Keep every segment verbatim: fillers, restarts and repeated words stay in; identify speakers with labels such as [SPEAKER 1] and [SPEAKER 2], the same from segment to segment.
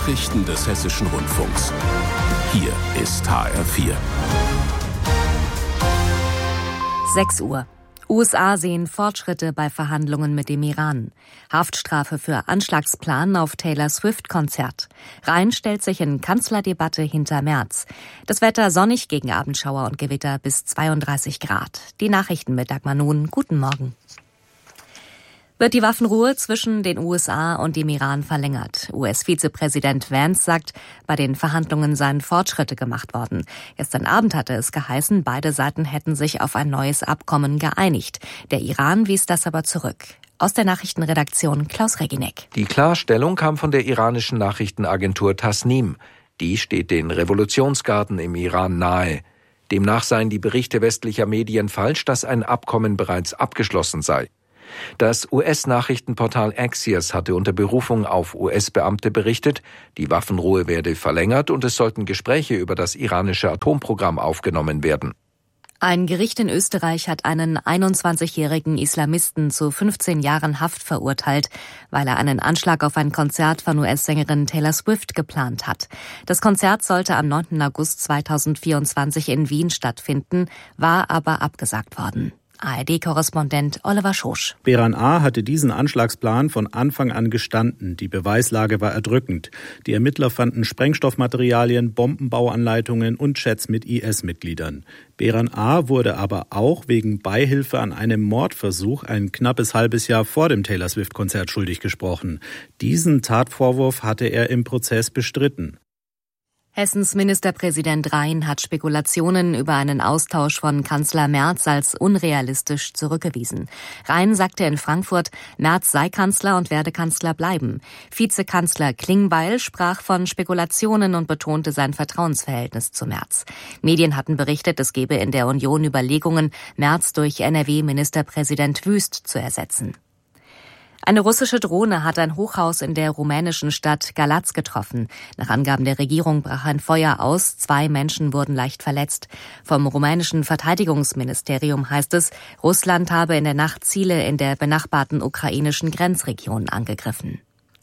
[SPEAKER 1] Nachrichten des Hessischen Rundfunks. Hier ist H R vier.
[SPEAKER 2] sechs Uhr. U S A sehen Fortschritte bei Verhandlungen mit dem Iran. Haftstrafe für Anschlagsplan auf Taylor Swift-Konzert. Rhein stellt sich in Kanzlerdebatte hinter Merz. Das Wetter sonnig gegen Abendschauer und Gewitter bis zweiunddreißig Grad. Die Nachrichten mit Dagmar Nun. Guten Morgen. Wird die Waffenruhe zwischen den U S A und dem Iran verlängert. U S-Vizepräsident Vance sagt, bei den Verhandlungen seien Fortschritte gemacht worden. Gestern Abend hatte es geheißen, beide Seiten hätten sich auf ein neues Abkommen geeinigt. Der Iran wies das aber zurück. Aus der Nachrichtenredaktion Klaus Reginek.
[SPEAKER 3] Die Klarstellung kam von der iranischen Nachrichtenagentur Tasnim. Die steht den Revolutionsgarden im Iran nahe. Demnach seien die Berichte westlicher Medien falsch, dass ein Abkommen bereits abgeschlossen sei. Das U S-Nachrichtenportal Axios hatte unter Berufung auf U S-Beamte berichtet, die Waffenruhe werde verlängert und es sollten Gespräche über das iranische Atomprogramm aufgenommen werden.
[SPEAKER 2] Ein Gericht in Österreich hat einen einundzwanzigjährigen Islamisten zu fünfzehn Jahren Haft verurteilt, weil er einen Anschlag auf ein Konzert von U S-Sängerin Taylor Swift geplant hat. Das Konzert sollte am neunten August zweitausendvierundzwanzig in Wien stattfinden, war aber abgesagt worden. A R D-Korrespondent Oliver Schosch.
[SPEAKER 4] Beran A. hatte diesen Anschlagsplan von Anfang an gestanden. Die Beweislage war erdrückend. Die Ermittler fanden Sprengstoffmaterialien, Bombenbauanleitungen und Chats mit I S-Mitgliedern. Beran A. wurde aber auch wegen Beihilfe an einem Mordversuch ein knappes halbes Jahr vor dem Taylor Swift-Konzert schuldig gesprochen. Diesen Tatvorwurf hatte er im Prozess bestritten.
[SPEAKER 2] Hessens Ministerpräsident Rhein hat Spekulationen über einen Austausch von Kanzler Merz als unrealistisch zurückgewiesen. Rhein sagte in Frankfurt, Merz sei Kanzler und werde Kanzler bleiben. Vizekanzler Klingbeil sprach von Spekulationen und betonte sein Vertrauensverhältnis zu Merz. Medien hatten berichtet, es gebe in der Union Überlegungen, Merz durch N R W-Ministerpräsident Wüst zu ersetzen. Eine russische Drohne hat ein Hochhaus in der rumänischen Stadt Galați getroffen. Nach Angaben der Regierung brach ein Feuer aus, zwei Menschen wurden leicht verletzt. Vom rumänischen Verteidigungsministerium heißt es, Russland habe in der Nacht Ziele in der benachbarten ukrainischen Grenzregion angegriffen.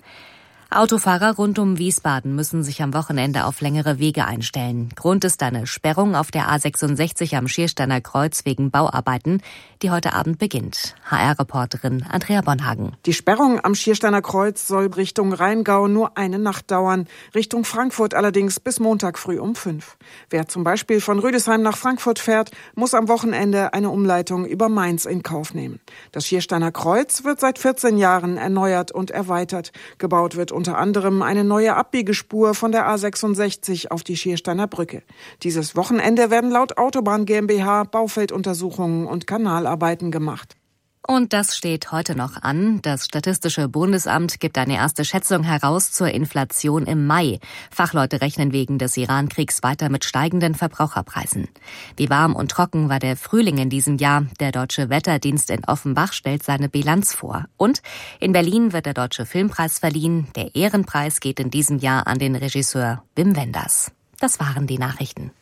[SPEAKER 2] Autofahrer rund um Wiesbaden müssen sich am Wochenende auf längere Wege einstellen. Grund ist eine Sperrung auf der A sechsundsechzig am Schiersteiner Kreuz wegen Bauarbeiten, die heute Abend beginnt. H R-Reporterin Andrea Bonhagen.
[SPEAKER 5] Die Sperrung am Schiersteiner Kreuz soll Richtung Rheingau nur eine Nacht dauern, Richtung Frankfurt allerdings bis Montag früh um fünf. Wer zum Beispiel von Rüdesheim nach Frankfurt fährt, muss am Wochenende eine Umleitung über Mainz in Kauf nehmen. Das Schiersteiner Kreuz wird seit vierzehn Jahren erneuert und erweitert. Gebaut wird unter anderem eine neue Abbiegespur von der A sechsundsechzig auf die Schiersteiner Brücke. Dieses Wochenende werden laut Autobahn GmbH Baufelduntersuchungen und Kanalarbeiten gemacht.
[SPEAKER 2] Und das steht heute noch an. Das Statistische Bundesamt gibt eine erste Schätzung heraus zur Inflation im Mai. Fachleute rechnen wegen des Iran-Kriegs weiter mit steigenden Verbraucherpreisen. Wie warm und trocken war der Frühling in diesem Jahr? Der Deutsche Wetterdienst in Offenbach stellt seine Bilanz vor. Und in Berlin wird der Deutsche Filmpreis verliehen. Der Ehrenpreis geht in diesem Jahr an den Regisseur Wim Wenders. Das waren die Nachrichten.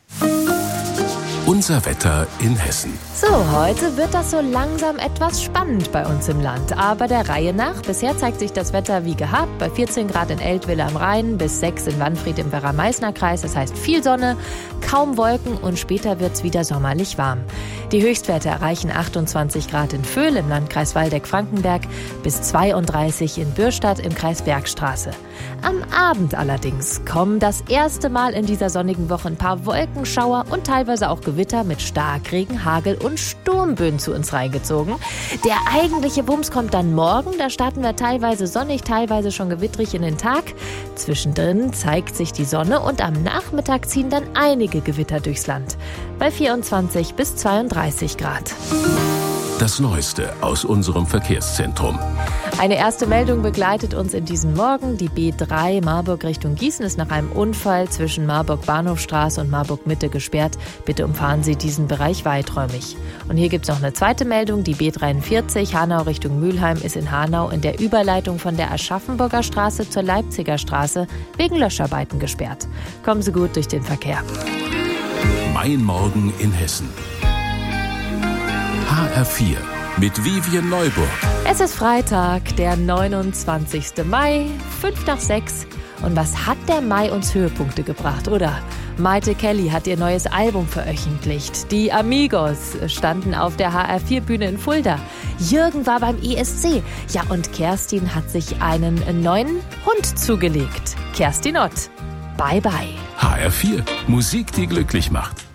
[SPEAKER 1] Unser Wetter in Hessen.
[SPEAKER 6] So, heute wird das so langsam etwas spannend bei uns im Land. Aber der Reihe nach. Bisher zeigt sich das Wetter wie gehabt. Bei vierzehn Grad in Eltville am Rhein bis sechs in Wanfried im Werra-Meißner-Kreis. Das heißt viel Sonne, kaum Wolken und später wird's wieder sommerlich warm. Die Höchstwerte erreichen achtundzwanzig Grad in Vöhl im Landkreis Waldeck-Frankenberg bis zweiunddreißig in Bürstadt im Kreis Bergstraße. Am Abend allerdings kommen das erste Mal in dieser sonnigen Woche ein paar Wolkenschauer und teilweise auch Gewitter mit Starkregen, Hagel und Sturmböen zu uns reingezogen. Der eigentliche Bums kommt dann morgen. Da starten wir teilweise sonnig, teilweise schon gewittrig in den Tag. Zwischendrin zeigt sich die Sonne und am Nachmittag ziehen dann einige Gewitter durchs Land. Bei vierundzwanzig bis zweiunddreißig Grad.
[SPEAKER 1] Das Neueste aus unserem Verkehrszentrum.
[SPEAKER 6] Eine erste Meldung begleitet uns in diesem Morgen. Die B drei Marburg Richtung Gießen ist nach einem Unfall zwischen Marburg-Bahnhofstraße und Marburg-Mitte gesperrt. Bitte umfahren Sie diesen Bereich weiträumig. Und hier gibt es noch eine zweite Meldung. Die B dreiundvierzig Hanau Richtung Mülheim ist in Hanau in der Überleitung von der Aschaffenburger Straße zur Leipziger Straße wegen Löscharbeiten gesperrt. Kommen Sie gut durch den Verkehr.
[SPEAKER 1] Mein Morgen in Hessen. H R vier mit Vivian Neuburg.
[SPEAKER 6] Es ist Freitag, der neunundzwanzigsten Mai, fünf nach sechs. Und was hat der Mai uns Höhepunkte gebracht, oder? Maite Kelly hat ihr neues Album veröffentlicht. Die Amigos standen auf der H R vier Bühne in Fulda. Jürgen war beim E S C. Ja, und Kerstin hat sich einen neuen Hund zugelegt. Kerstin Ott. Bye, bye.
[SPEAKER 1] H R vier. Musik, die glücklich macht.